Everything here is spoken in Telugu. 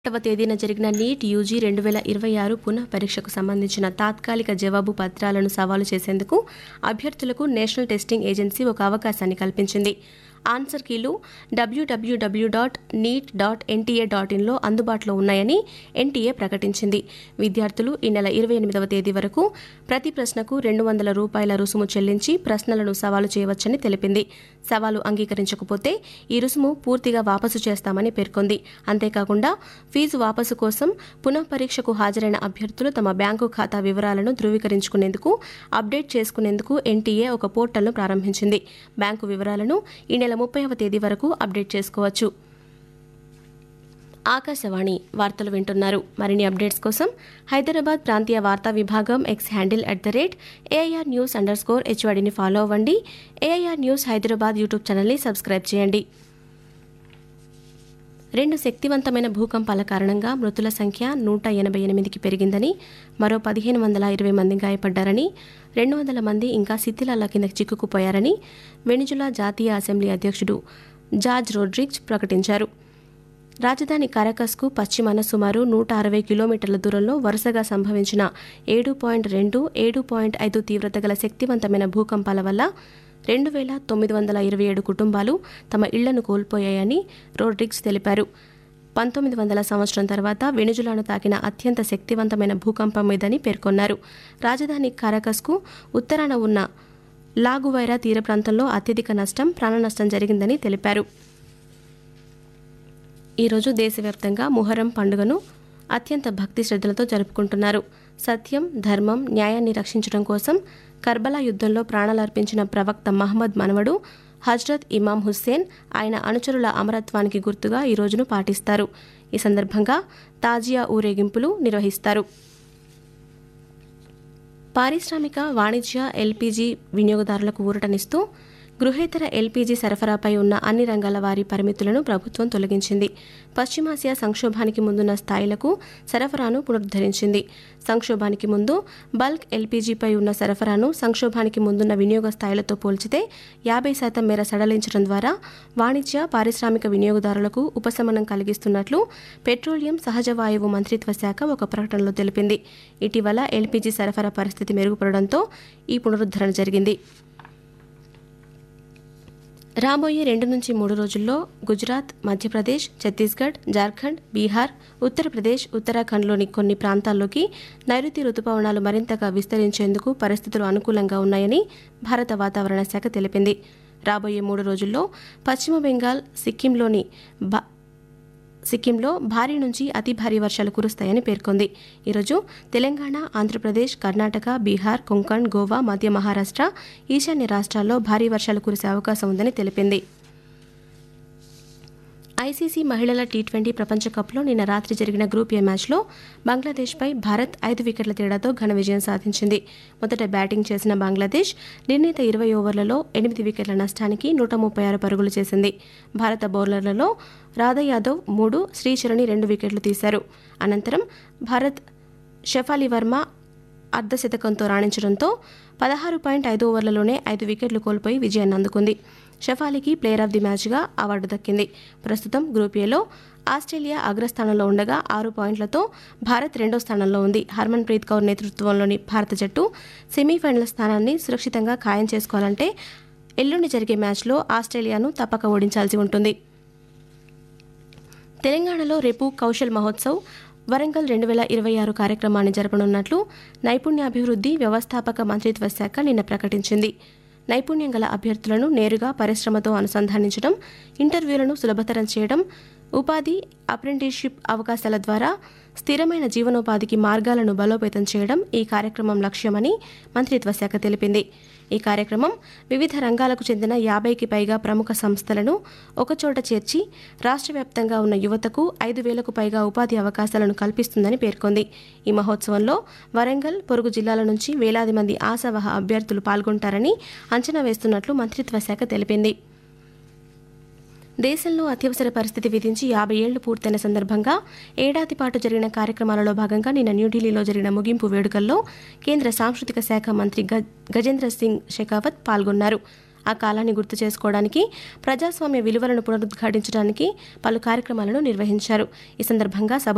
ఒకటవ తేదీన జరిగిన నీట్ యూజీ 2026 పునః పరీక్షకు సంబంధించిన తాత్కాలిక జవాబు పత్రాలను సవాలు చేసేందుకు అభ్యర్థులకు నేషనల్ టెస్టింగ్ ఏజెన్సీ ఒక అవకాశాన్ని కల్పించింది. ఆన్సర్ కీలు www.neet.nta.in లో అందుబాటులో ఉన్నాయని ఎన్టీఏ ప్రకటించింది. విద్యార్థులు ఈ నెల 28వ తేదీ వరకు ప్రతి ప్రశ్నకు ₹200 రుసుము చెల్లించి ప్రశ్నలను సవాలు చేయవచ్చని తెలిపింది. సవాలు అంగీకరించకపోతే ఈ రుసుము పూర్తిగా వాపసు చేస్తామని పేర్కొంది. అంతేకాకుండా ఫీజు వాపసు కోసం పునః పరీక్షకు హాజరైన అభ్యర్థులు తమ బ్యాంకు ఖాతా వివరాలను ధృవీకరించుకునేందుకు అప్డేట్ చేసుకునేందుకు ఎన్టీఏ ఒక పోర్టల్ను ప్రారంభించింది. బ్యాంకు వివరాలను ఈ నెల 30వ తేదీ వరకు అప్డేట్ చేసుకోవచ్చు. ఆకాశవాణి వార్తలు వింటున్నారు. మరిన్ని అప్డేట్స్ కోసం హైదరాబాద్ ప్రాంతీయ వార్తా విభాగం ఎక్స్ హ్యాండిల్ @AIRnews_HYDని ఫాలో అవ్వండి. AIR న్యూస్ హైదరాబాద్ యూట్యూబ్ ఛానల్ని సబ్స్క్రైబ్ చేయండి. 2 శక్తివంతమైన భూకంపాల కారణంగా మృతుల సంఖ్య 188కి పెరిగిందని, మరో 1520 మంది గాయపడ్డారని, 200 మంది ఇంకా శిథిలాల కింద చిక్కుకుపోయారని వెనిజులా జాతీయ అసెంబ్లీ అధ్యక్షుడు జార్జ్ రోడ్రిగ్జ్ ప్రకటించారు. రాజధాని కారకస్కు పశ్చిమాన సుమారు 160 కిలోమీటర్ల దూరంలో వరుసగా సంభవించిన 7.2, 7.5 తీవ్రత గల శక్తివంతమైన భూకంపాల వల్ల 2927 కుటుంబాలు తమ ఇళ్లను కోల్పోయాయని రోడ్రిగ్స్ తెలిపారు. 1900 సంవత్సరం తర్వాత వెనిజులాను తాకిన అత్యంత శక్తివంతమైన భూకంపం ఇదని పేర్కొన్నారు. రాజధాని కారకస్కు ఉత్తరాన ఉన్న లాగువైరా తీర ప్రాంతంలో అత్యధిక ప్రాణనష్టం జరిగిందని తెలిపారు. ఈరోజు దేశవ్యాప్తంగా ముహర్రం పండుగను అత్యంత భక్తి శ్రద్ధలతో జరుపుకుంటున్నారు. సత్యం, ధర్మం, న్యాయాన్ని రక్షించడం కోసం కర్బలా యుద్ధంలో ప్రాణాలర్పించిన ప్రవక్త మహమ్మద్ మనవడు హజ్రత్ ఇమాం హుస్సేన్, ఆయన అనుచరుల అమరత్వానికి గుర్తుగా ఈ రోజును పాటిస్తారు. ఈ సందర్భంగా తాజియా ఊరేగింపులు నిర్వహిస్తారు. పారిశ్రామిక, వాణిజ్య ఎల్పీజీ వినియోగదారులకు ఊరటనిస్తూ గృహేతర ఎల్పీజీ సరఫరాపై ఉన్న అన్ని రంగాల వారి పరిమితులను ప్రభుత్వం తొలగించింది. పశ్చిమాసియా సంక్షోభానికి ముందున్న స్థాయిలకు సరఫరాను పునరుద్ధరించింది. సంక్షోభానికి ముందు బల్క్ ఎల్పీజీపై ఉన్న సరఫరాను సంక్షోభానికి ముందున్న వినియోగ స్థాయిలతో పోల్చితే 50% మేర సడలించడం ద్వారా వాణిజ్య, పారిశ్రామిక వినియోగదారులకు ఉపశమనం కలిగిస్తున్నట్లు పెట్రోలియం, సహజ వాయువు మంత్రిత్వ శాఖ ఒక ప్రకటనలో తెలిపింది. ఇటీవల ఎల్పీజీ సరఫరా పరిస్థితి మెరుగుపడడంతో ఈ పునరుద్ధరణ జరిగింది. రాబోయే 2 నుంచి 3 రోజుల్లో గుజరాత్, మధ్యప్రదేశ్, ఛత్తీస్గఢ్, జార్ఖండ్, బీహార్, ఉత్తరప్రదేశ్, ఉత్తరాఖండ్లోని కొన్ని ప్రాంతాల్లోకి నైరుతి రుతుపవనాలు మరింతగా విస్తరించేందుకు పరిస్థితులు అనుకూలంగా ఉన్నాయని భారత వాతావరణ శాఖ తెలిపింది. రాబోయే 3 రోజుల్లో పశ్చిమ బెంగాల్, సిక్కింలో భారీ నుంచి అతి భారీ వర్షాలు కురుస్తాయని పేర్కొంది. ఈరోజు తెలంగాణ, ఆంధ్రప్రదేశ్, కర్ణాటక, బీహార్, కొంకణ్, గోవా, మధ్య మహారాష్ట్ర, ఈశాన్య రాష్ట్రాల్లో భారీ వర్షాలు కురిసే అవకాశం ఉందని తెలిపింది. ఐసీసీ మహిళల టీ20 ప్రపంచ కప్లో నిన్న రాత్రి జరిగిన గ్రూప్ ఏ మ్యాచ్లో బంగ్లాదేశ్పై భారత్ 5 వికెట్ల తేడాతో ఘన విజయం సాధించింది. మొదట బ్యాటింగ్ చేసిన బంగ్లాదేశ్ నిర్ణీత 20 ఓవర్లలో 8 వికెట్ల నష్టానికి 136 పరుగులు చేసింది. భారత బౌలర్లలో రాధా యాదవ్ 3, శ్రీచరణి 2 వికెట్లు తీశారు. అనంతరం భారత్ షెఫాలి వర్మ అర్ధశతకంతో రాణించడంతో 16.5 ఓవర్లలోనే 5 వికెట్లు కోల్పోయి విజయాన్ని అందుకుంది. షెఫాలీకి ప్లేయర్ ఆఫ్ ది మ్యాచ్గా అవార్డు దక్కింది. ప్రస్తుతం గ్రూప్ ఏలో ఆస్ట్రేలియా అగ్రస్థానంలో ఉండగా 6 పాయింట్లతో భారత్ 2వ స్థానంలో ఉంది. హర్మన్ ప్రీత్ కౌర్ నేతృత్వంలోని భారత జట్టు సెమీఫైనల్ స్థానాన్ని సురక్షితంగా ఖాయం చేసుకోవాలంటే ఎల్లుండి జరిగే మ్యాచ్లో ఆస్ట్రేలియాను తప్పక ఓడించాల్సి ఉంటుంది. తెలంగాణలో రేపు కౌశల్ మహోత్సవ్ వరంగల్ 2026 కార్యక్రమాన్ని జరపనున్నట్లు నైపుణ్యాభివృద్ధి, వ్యవస్థాపక మంత్రిత్వ శాఖ నిన్న ప్రకటించింది. నైపుణ్యం గల అభ్యర్థులను నేరుగా పరిశ్రమతో అనుసంధానించడం, ఇంటర్వ్యూలను సులభతరం చేయడం, ఉపాధి, అప్రెంటిస్షిప్ అవకాశాల ద్వారా స్థిరమైన జీవనోపాధికి మార్గాలను బలోపేతం చేయడం ఈ కార్యక్రమం లక్ష్యమని మంత్రిత్వ శాఖ తెలిపింది. ఈ కార్యక్రమం వివిధ రంగాలకు చెందిన 50కి పైగా ప్రముఖ సంస్థలను ఒకచోట చేర్చి రాష్ట్ర వ్యాప్తంగా ఉన్న యువతకు 5,000కు పైగా ఉపాధి అవకాశాలను కల్పిస్తుందని పేర్కొంది. ఈ మహోత్సవంలో వరంగల్, పొరుగు జిల్లాల నుంచి వేలాది మంది ఆశావహ అభ్యర్థులు పాల్గొంటారని అంచనా వేస్తున్నట్లు మంత్రిత్వ శాఖ తెలిపింది. దేశంలో అత్యవసర పరిస్థితి విధించి 50 ఏళ్లు పూర్తయిన సందర్భంగా ఏడాది పాటు జరిగిన కార్యక్రమాలలో భాగంగా నిన్న న్యూఢిల్లీలో జరిగిన ముగింపు వేడుకల్లో కేంద్ర సాంస్కృతిక శాఖ మంత్రి గజేంద్ర సింగ్ షెకావత్ పాల్గొన్నారు. ఆ కాలాన్ని గుర్తు చేసుకోవడానికి, ప్రజాస్వామ్య విలువలను పునరుద్ఘాటించడానికి పలు కార్యక్రమాలను నిర్వహించారు. ఈ సందర్భంగా